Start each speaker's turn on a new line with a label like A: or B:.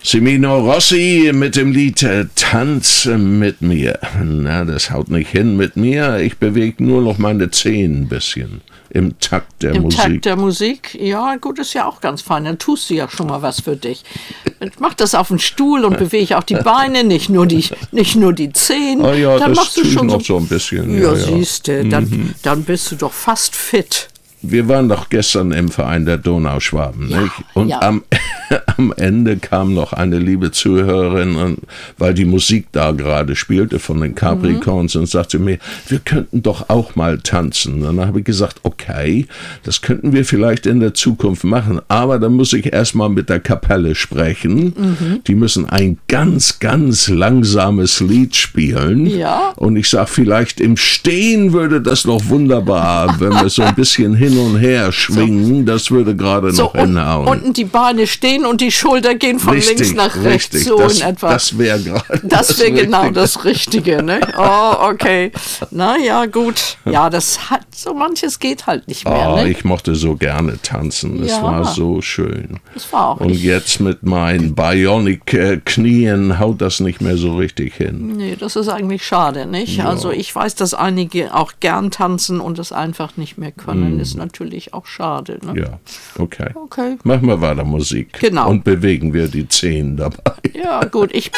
A: Semino Rossi mit dem Lied Tanz mit mir. Na, das haut nicht hin mit mir. Ich bewege nur noch meine Zehen ein bisschen. Im Takt der Musik.
B: Im Takt der Musik? Ja, gut, ist ja auch ganz fein. Dann tust du ja schon mal was für dich. Ich mach das auf dem Stuhl und bewege auch die Beine, nicht nur die Zehen.
A: Ah ja,
B: dann
A: das
B: machst du
A: tue ich
B: schon
A: noch so ein bisschen.
B: Ja, siehst du, dann bist du doch fast fit.
A: Wir waren doch gestern im Verein der Donauschwaben, nicht? Und am Ende kam noch eine liebe Zuhörerin, und, weil die Musik da gerade spielte von den Capricorns, und sagte mir, wir könnten doch auch mal tanzen. Dann habe ich gesagt, okay, das könnten wir vielleicht in der Zukunft machen, aber dann muss ich erstmal mit der Kapelle sprechen. Die müssen ein ganz, ganz langsames Lied spielen.
B: Ja.
A: Und ich sage, vielleicht im Stehen würde das noch wunderbar, wenn wir so ein bisschen hin und her schwingen, das würde gerade noch hinhauen.
B: Unten die Beine stehen und die Schulter gehen von links nach rechts.
A: Richtig.
B: So in etwa.
A: Das wäre gerade.
B: Das wäre genau das Richtige, ne? Oh, okay. Na ja, gut. Ja, so manches geht halt nicht mehr, ne?
A: Ich mochte so gerne tanzen. Das war so schön.
B: Das war auch
A: und jetzt mit meinen Bionic-Knien haut das nicht mehr so richtig hin.
B: Nee, das ist eigentlich schade, nicht? Ja. Also ich weiß, dass einige auch gern tanzen und das einfach nicht mehr können. Ist natürlich auch schade, ne?
A: Ja, okay.
B: Okay.
A: Machen wir weiter Musik.
B: Genau.
A: Und bewegen wir die Zehen dabei.
B: Ja, gut. Ich